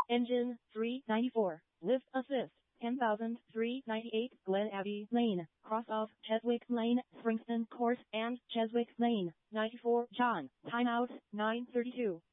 Engine 394. Lift assist 10,398. Glen Abbey Lane, cross of Cheswick Lane, Springston Court, and Cheswick Lane. 94. John. Timeout 9:32.